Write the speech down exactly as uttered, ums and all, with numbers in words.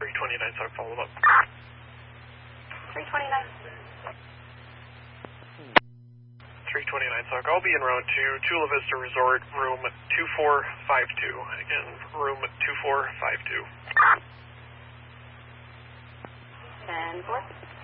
three twenty-nine, so I'll follow up. three twenty-nine. three twenty-nine, so I'll be en route to Chula Vista Resort, room two four five two. Again, room two four five two. ten four.